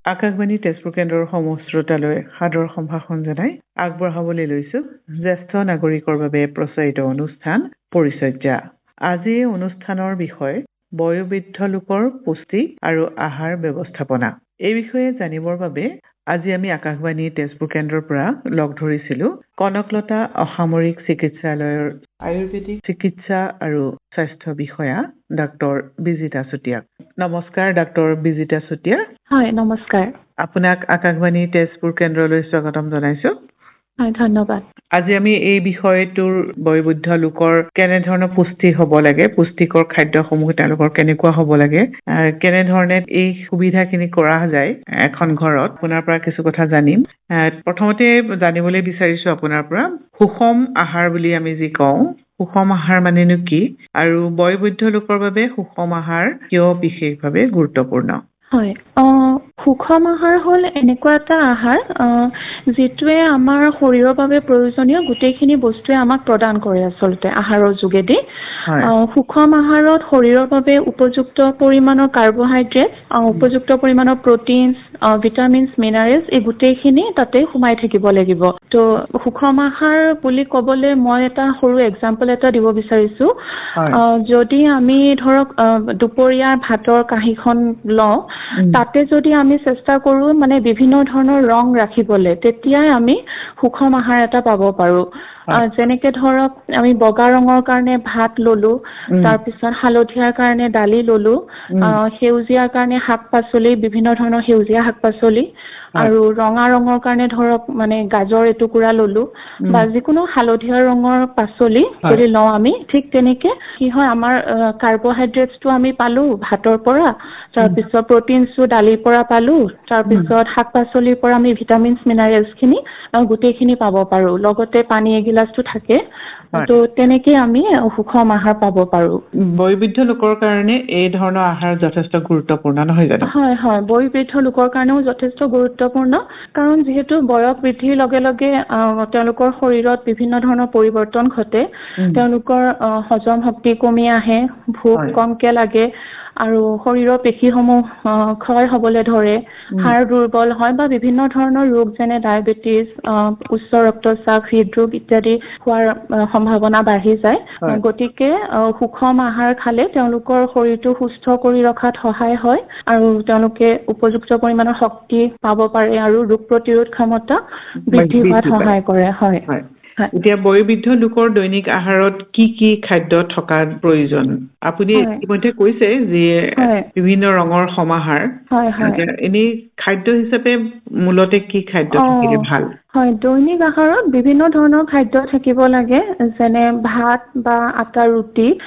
আকাশবাণী তেজপুৰ কেন্দ্ৰৰ সমূহ শ্ৰোতালৈ সাদৰ সম্ভাষণ জনাই আগবঢ়াবলৈ লৈছো জ্যেষ্ঠ নাগৰিকৰ বাবে প্ৰচাৰিত অনুষ্ঠান পৰিচৰ্যা। আজি এই অনুষ্ঠানৰ বিষয় বয়োবৃদ্ধ লোকৰ পুষ্টি আৰু আহাৰ ব্যৱস্থাপনা। এই বিষয়ে জানিবৰ বাবে আজি আমি আকাশবাণী তেজপুৰ কেন্দ্ৰৰ পৰা লগ ধৰিছিলো কনকলতা অসামৰিক চিকিৎসালয়ৰ আয়ুৰ্বেদিক চিকিৎসা আৰু স্বাস্থ্য বিষয়া ডাক্তৰ বিজিতা চুতীয়াক। নমস্কাৰ ডাক্তৰ বিজিতা চুতীয়া। হয়, নমস্কাৰ। আপোনাক আকাশবাণী তেজপুৰ কেন্দ্ৰলৈ স্বাগতম জনাইছো। হয়, ধন্যবাদ। আজি আমি এই বিষয়টোৰ বয়োবৃদ্ধ লোকৰ কেনেধৰণৰ পুষ্টি হ'ব লাগে, পুষ্টিকৰ খাদ্যসমূহ তেওঁলোকৰ কেনেকুৱা হ'ব লাগে, কেনেধৰণে এই সুবিধাখিনি কৰা যায় এখন ঘৰত, আপোনাৰ পৰা কিছু কথা জানিম। প্ৰথমতে জানিবলৈ বিচাৰিছো আপোনাৰ পৰা সুষম আহাৰ বুলি আমি যি কওঁ, সুষম আহাৰ মানেনো কি আৰু বয়োবৃদ্ধ লোকৰ বাবে সুষম আহাৰ কিয় বিশেষভাৱে গুৰুত্বপূৰ্ণ? হয়, সুষম আহাৰ হ'ল এনেকুৱা এটা আহাৰ যিটোৱে আমাৰ শৰীৰৰ বাবে প্ৰয়োজনীয় গোটেইখিনি বস্তুৱে আমাক প্ৰদান কৰে আচলতে আহাৰৰ যোগেদি। সুষম আহাৰত শৰীৰৰ বাবে উপযুক্ত পৰিমাণৰ কাৰ্বহাইড্ৰেট, উপযুক্ত পৰিমাণৰ প্ৰটিনছ, ভিটামিনছ, মিনাৰেলছ এই গোটেইখিনি তাতে সোমাই থাকিব লাগিব। তো সুষম আহাৰ বুলি ক'বলৈ মই এটা সৰু এক্সাম্পল এটা দিব বিচাৰিছোঁ। যদি আমি ধৰক দুপৰীয়াৰ ভাতৰ কাঁহীখন লওঁ, তাতে যদি আমি চেষ্টা কৰোঁ মানে বিভিন্ন ধৰণৰ ৰং ৰাখিবলৈ, তেতিয়াই আমি সুষম আহাৰ এটা পাব পাৰোঁ। যেনেকে ধৰক আমি বগা ৰঙৰ কাৰণে ভাত ললো, তাৰপিছত হালধীয়াৰ কাৰণে দালি ললো, সেউজীয়াৰ কাৰণে শাক পাচলি, বিভিন্ন ধৰণৰ সেউজীয়া শাক পাচলি, আৰু ৰঙা ৰঙৰ কাৰণে ধৰক মানে গাজৰ এটুকুৰা ললো বা যিকোনো হালধীয়া ৰঙৰ পাচলি যদি লওঁ আমি, ঠিক তেনেকে কি হয় আমাৰ কাৰ্বহাইড্ৰেটছটো আমি পালো ভাতৰ পৰা, তাৰপিছত প্ৰটিনছটো দালিৰ পৰা পালো, তাৰপিছত শাক পাচলিৰ পৰা আমি ভিটামিনছ মিনাৰেলছখিনি গোটেইখিনি পাব পাৰো, লগতে পানী এগিলাচটো থাকে। তো তেনেকে আমি সুষম আহাৰ পাব পাৰো। বয়োবৃদ্ধ লোকৰ কাৰণে এই ধৰণৰ আহাৰ যথেষ্ট গুৰুত্বপূৰ্ণ, নহয় জানো? হয় হয়, বয়োবৃদ্ধ লোকৰ কাৰণেও যথেষ্ট গুৰুত্বপূৰ্ণ, কাৰণ যিহেতু বয়স বৃদ্ধিৰ লগে লগে তেওঁলোকৰ শৰীৰত বিভিন্ন ধৰণৰ পৰিৱৰ্তন ঘটে, তেওঁলোকৰ হজম শক্তি কমি আহে, ভোক কমকে লাগে, আৰু শৰীৰৰ পেশীসমূহ ক্ষয় হ'বলৈ ধৰে, হাড় দুৰ্বল হয় বা বিভিন্ন ধৰণৰ ৰোগ যেনে ডায়েবেটিছ, উচ্চ ৰক্তচাপ, হৃদৰোগ ইত্যাদি হোৱাৰ সম্ভাৱনা বাঢ়ি যায়। গতিকে সুষম আহাৰ খালে তেওঁলোকৰ শৰীৰটো সুস্থ কৰি ৰখাত সহায় হয় আৰু তেওঁলোকে উপযুক্ত পৰিমাণৰ শক্তি পাব পাৰে আৰু ৰোগ প্ৰতিৰোধ ক্ষমতা বৃদ্ধি হোৱাত সহায় কৰে। হয়। এতিয়া বয়োবৃদ্ধ লোকৰ দৈনিক আহাৰত কি কি খাদ্য থকাৰ প্ৰয়োজন? আপুনি ইতিমধ্যে কৈছে যে বিভিন্ন ৰঙৰ সমাহাৰ, এনেই খাদ্য হিচাপে মূলতে কি খাদ্য থাকিলে ভাল? হয়, দৈনিক আহাৰত বিভিন্ন ধৰণৰ খাদ্য থাকিব লাগে, যেনে ভাত বা আটা ৰুটি,